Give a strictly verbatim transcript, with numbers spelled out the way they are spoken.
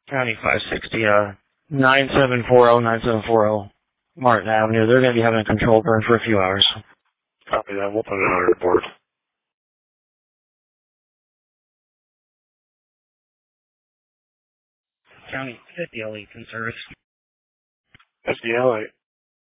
County five sixty, uh, nine seven four zero, nine seven four zero Martin Avenue. They're going to be having a control burn for a few hours. Copy that. We'll put it on our report. County fifty L E in service. S D L A.